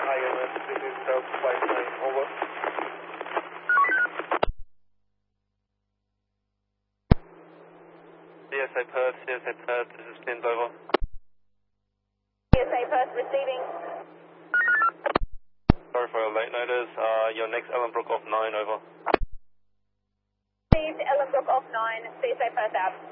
ILS, this is South Flight 9, over. CSA Perth, this is Pins, over. CSA Perth receiving. Sorry for your late notice, your next Ellenbrook off 9, over. Received Ellenbrook off 9, CSA Perth out.